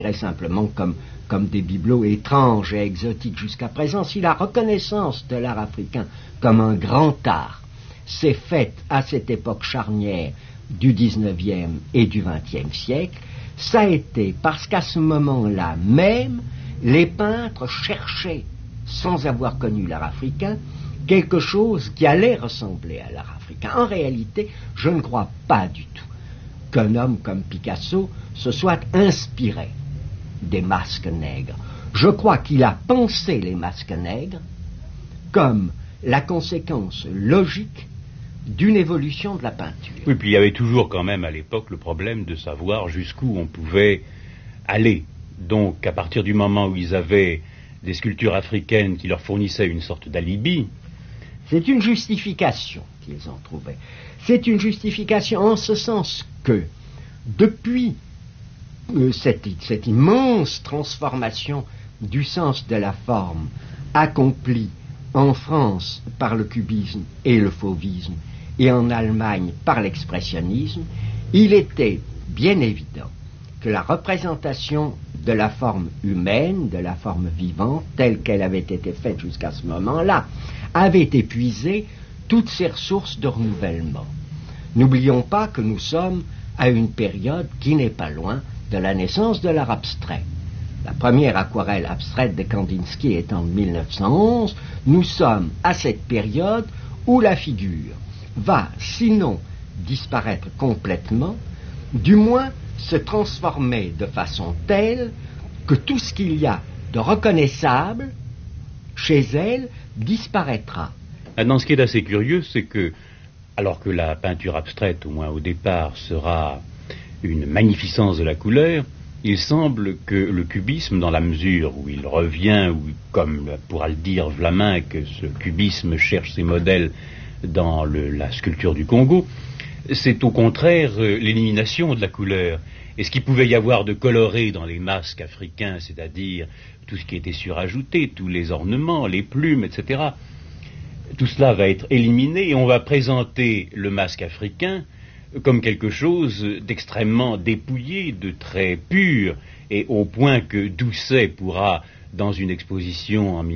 simplement comme des bibelots étranges et exotiques jusqu'à présent. Si la reconnaissance de l'art africain comme un grand art s'est faite à cette époque charnière du XIXe et du XXe siècle, ça a été parce qu'à ce moment-là même, les peintres cherchaient, sans avoir connu l'art africain, quelque chose qui allait ressembler à l'art africain. En réalité, je ne crois pas du tout qu'un homme comme Picasso se soit inspiré des masques nègres. Je crois qu'il a pensé les masques nègres comme la conséquence logique d'une évolution de la peinture. Oui, puis il y avait toujours quand même à l'époque le problème de savoir jusqu'où on pouvait aller. Donc à partir du moment où ils avaient des sculptures africaines qui leur fournissaient une sorte d'alibi... C'est une justification qu'ils ont trouvée. C'est une justification en ce sens que depuis cette immense transformation du sens de la forme accomplie en France par le cubisme et le fauvisme et en Allemagne par l'expressionnisme, il était bien évident que la représentation de la forme humaine, de la forme vivante, telle qu'elle avait été faite jusqu'à ce moment-là, avait épuisé toutes ses ressources de renouvellement. N'oublions pas que nous sommes à une période qui n'est pas loin de la naissance de l'art abstrait. La première aquarelle abstraite de Kandinsky étant de 1911, nous sommes à cette période où la figure va, sinon disparaître complètement, du moins se transformer de façon telle que tout ce qu'il y a de reconnaissable chez elle disparaîtra. Maintenant, ce qui est assez curieux, c'est que, alors que la peinture abstraite, au moins au départ, sera une magnificence de la couleur, il semble que le cubisme, dans la mesure où il revient, ou comme pourra le dire Vlaminck, que ce cubisme cherche ses modèles dans la sculpture du Congo, c'est au contraire l'élimination de la couleur. Et ce qu'il pouvait y avoir de coloré dans les masques africains, c'est-à-dire tout ce qui était surajouté, tous les ornements, les plumes, etc., tout cela va être éliminé et on va présenter le masque africain comme quelque chose d'extrêmement dépouillé, de très pur, et au point que Doucet pourra, dans une exposition en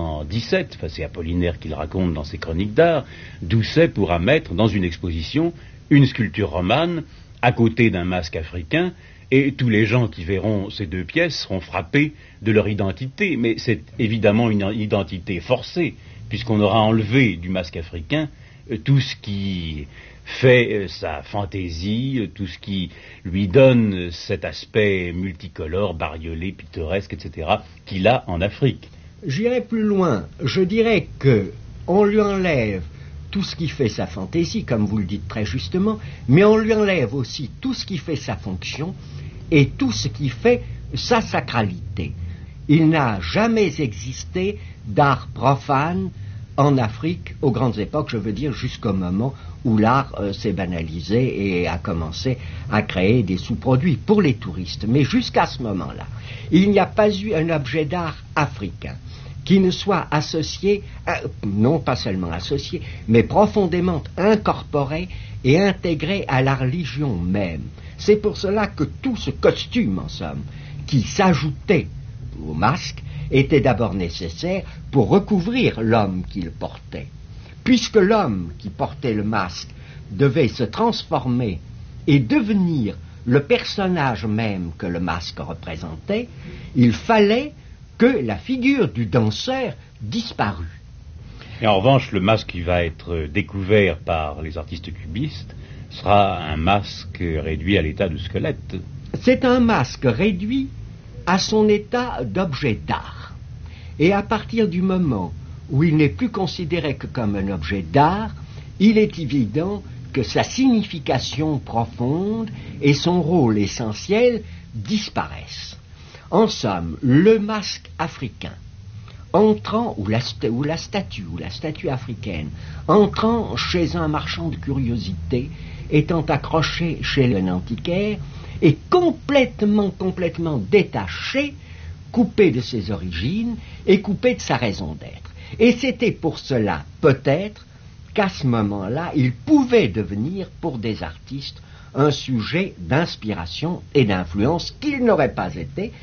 1917, enfin c'est Apollinaire qui le raconte dans ses chroniques d'art, Doucet pourra mettre dans une exposition une sculpture romane à côté d'un masque africain, et tous les gens qui verront ces deux pièces seront frappés de leur identité, mais c'est évidemment une identité forcée, puisqu'on aura enlevé du masque africain tout ce qui fait sa fantaisie, tout ce qui lui donne cet aspect multicolore, bariolé, pittoresque, etc., qu'il a en Afrique. J'irai plus loin. Je dirais que on lui enlève tout ce qui fait sa fantaisie, comme vous le dites très justement, mais on lui enlève aussi tout ce qui fait sa fonction et tout ce qui fait sa sacralité. Il n'a jamais existé d'art profane en Afrique, aux grandes époques, je veux dire, jusqu'au moment où l'art s'est banalisé et a commencé à créer des sous-produits pour les touristes. Mais jusqu'à ce moment-là, il n'y a pas eu un objet d'art africain qui ne soit associé, non pas seulement associé, mais profondément incorporé et intégré à la religion même. C'est pour cela que tout ce costume, en somme, qui s'ajoutait au masque, était d'abord nécessaire pour recouvrir l'homme qu'il portait. Puisque l'homme qui portait le masque devait se transformer et devenir le personnage même que le masque représentait, il fallait que la figure du danseur disparût. Et en revanche, le masque qui va être découvert par les artistes cubistes sera un masque réduit à l'état de squelette. C'est un masque réduit à son état d'objet d'art. Et à partir du moment où il n'est plus considéré que comme un objet d'art, il est évident que sa signification profonde et son rôle essentiel disparaissent. En somme, le masque africain, entrant, ou la statue africaine, entrant chez un marchand de curiosités, étant accroché chez un antiquaire, est complètement détaché, coupé de ses origines et coupé de sa raison d'être. Et c'était pour cela, peut-être, qu'à ce moment-là, il pouvait devenir, pour des artistes, un sujet d'inspiration et d'influence qu'il n'aurait pas été